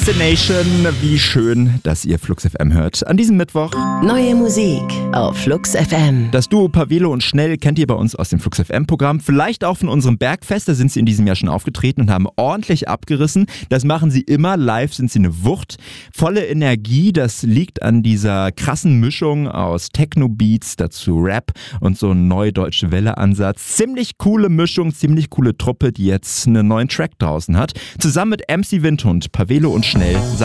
Destination. Wie schön, dass ihr Flux FM hört. An diesem Mittwoch. Neue Musik auf Flux FM. Das Duo Pavelo und Schnell kennt ihr bei uns aus dem Flux FM Programm. Vielleicht auch von unserem Bergfest. Da sind sie in diesem Jahr schon aufgetreten und haben ordentlich abgerissen. Das machen sie immer. Live sind sie eine Wucht. Volle Energie. Das liegt an dieser krassen Mischung aus Techno-Beats, dazu Rap und so ein Neudeutsche Welle-Ansatz. Ziemlich coole Mischung, ziemlich coole Truppe, die jetzt einen neuen Track draußen hat. Zusammen mit MC Windhund, Pavelo und Schnell.